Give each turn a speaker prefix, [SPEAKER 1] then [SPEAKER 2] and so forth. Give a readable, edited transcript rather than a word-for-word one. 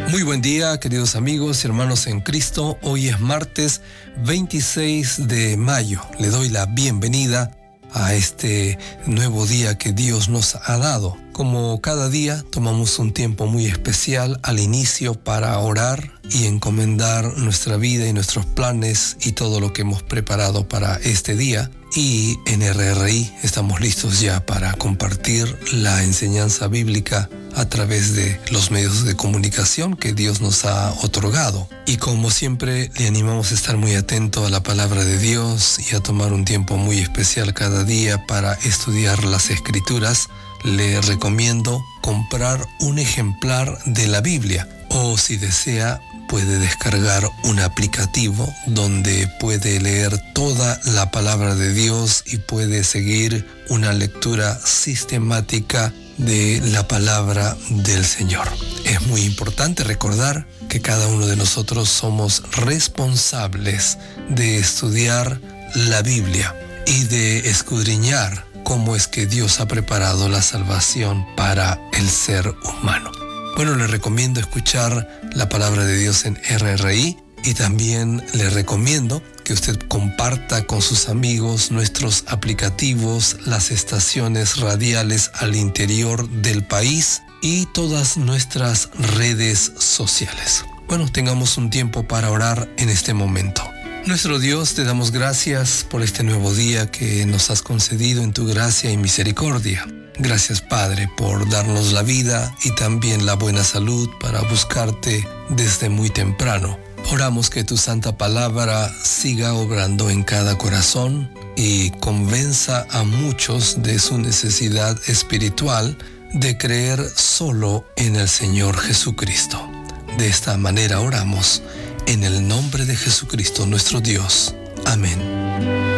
[SPEAKER 1] Muy buen día, queridos amigos y hermanos en Cristo. Hoy es martes 26 de mayo. Le doy la bienvenida a este nuevo día que Dios nos ha dado. Como cada día, tomamos un tiempo muy especial al inicio para orar y encomendar nuestra vida y nuestros planes y todo lo que hemos preparado para este día. Y en RRI estamos listos ya para compartir la enseñanza bíblica a través de los medios de comunicación que Dios nos ha otorgado. Y como siempre, le animamos a estar muy atento a la palabra de Dios y a tomar un tiempo muy especial cada día para estudiar las Escrituras. Le recomiendo comprar un ejemplar de la Biblia o, si desea, puede descargar un aplicativo donde puede leer toda la palabra de Dios y puede seguir una lectura sistemática de la palabra del Señor. Es muy importante recordar que cada uno de nosotros somos responsables de estudiar la Biblia y de escudriñar cómo es que Dios ha preparado la salvación para el ser humano. Bueno, le recomiendo escuchar la palabra de Dios en RRI y también le recomiendo que usted comparta con sus amigos nuestros aplicativos, las estaciones radiales al interior del país y todas nuestras redes sociales. Bueno, tengamos un tiempo para orar en este momento. Nuestro Dios, te damos gracias por este nuevo día que nos has concedido en tu gracia y misericordia. Gracias, Padre, por darnos la vida y también la buena salud para buscarte desde muy temprano. Oramos que tu santa palabra siga obrando en cada corazón y convenza a muchos de su necesidad espiritual de creer solo en el Señor Jesucristo. De esta manera oramos, en el nombre de Jesucristo nuestro Dios. Amén.